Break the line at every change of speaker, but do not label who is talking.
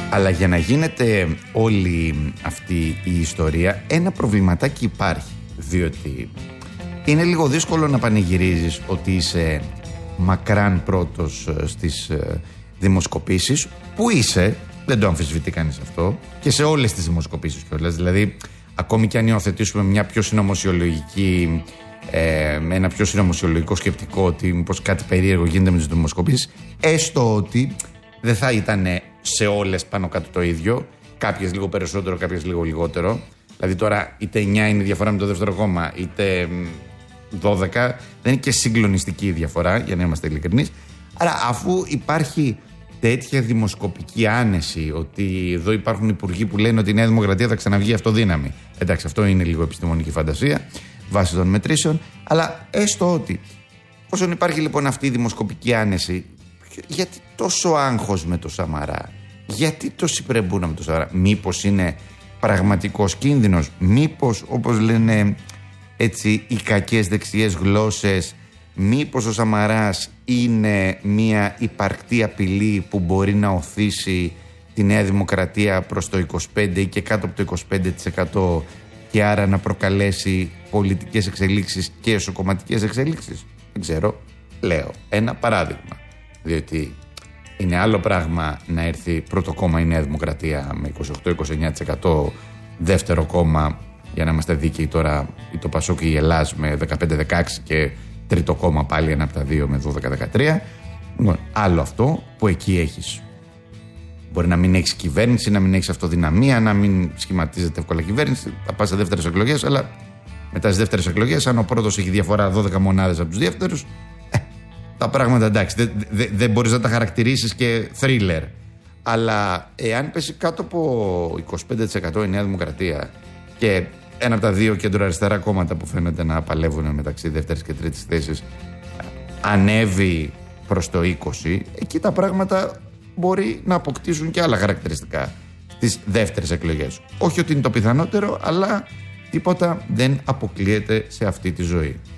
Αλλά για να γίνεται όλη αυτή η ιστορία, ένα προβληματάκι υπάρχει. Διότι είναι λίγο δύσκολο να πανηγυρίζεις ότι είσαι μακράν πρώτος στις δημοσκοπήσεις, που είσαι, δεν το αμφισβητεί κανείς αυτό, και σε όλες τις δημοσκοπήσεις κιόλας. Δηλαδή, ακόμη και αν υιοθετήσουμε μια πιο συνωμοσιολογική, με ένα πιο συνωμοσιολογικό σκεπτικό ότι μήπως κάτι περίεργο γίνεται με τις δημοσκοπήσεις, έστω ότι δεν θα ήταν σε όλες πάνω κάτω το ίδιο, κάποιες λίγο περισσότερο, κάποιες λίγο λιγότερο. Δηλαδή τώρα είτε 9 είναι η διαφορά με το δεύτερο κόμμα, είτε 12, δεν είναι και συγκλονιστική η διαφορά, για να είμαστε ειλικρινείς. Άρα, αφού υπάρχει τέτοια δημοσκοπική άνεση, ότι εδώ υπάρχουν υπουργοί που λένε ότι η Νέα Δημοκρατία θα ξαναβγεί αυτοδύναμη. Εντάξει, αυτό είναι λίγο επιστημονική φαντασία βάσει των μετρήσεων, αλλά έστω ότι. Όσον υπάρχει λοιπόν αυτή η δημοσκοπική άνεση, γιατί τόσο άγχος με το Σαμαρά, γιατί τόση πρεμπούνα με το Σαμαρά, μήπως είναι πραγματικός κίνδυνος, μήπως, όπως λένε έτσι οι κακές δεξιές γλώσσες, μήπως ο Σαμαράς είναι μια υπαρκτή απειλή που μπορεί να οθήσει τη Νέα Δημοκρατία προς το 25% ή και κάτω από το 25% και άρα να προκαλέσει πολιτικές εξελίξεις και εσωκομματικές εξελίξεις. Δεν ξέρω, λέω ένα παράδειγμα. Διότι είναι άλλο πράγμα να έρθει πρώτο κόμμα η Νέα Δημοκρατία με 28-29%, δεύτερο κόμμα, για να είμαστε δίκαιοι τώρα, το Πασόκ ή η Ελλάς με 15-16% και τρίτο κόμμα πάλι ένα από τα δύο με 12-13%. Άλλο αυτό που εκεί έχεις. Μπορεί να μην έχεις κυβέρνηση, να μην έχεις αυτοδυναμία, να μην σχηματίζεται εύκολα κυβέρνηση. Θα πας σε δεύτερες εκλογές, αλλά μετά στις δεύτερες εκλογές, αν ο πρώτος έχει διαφορά 12 μονάδες από τους δεύτερους, τα πράγματα εντάξει, δεν μπορείς να τα χαρακτηρίσεις και thriller. Αλλά εάν πέσει κάτω από 25% η Νέα Δημοκρατία και ένα από τα δύο κεντροαριστερά κόμματα που φαίνεται να παλεύουν μεταξύ δεύτερης και τρίτης θέσης ανέβει προς το 20%, εκεί τα πράγματα μπορεί να αποκτήσουν και άλλα χαρακτηριστικά στις δεύτερες εκλογές. Όχι ότι είναι το πιθανότερο, αλλά τίποτα δεν αποκλείεται σε αυτή τη ζωή.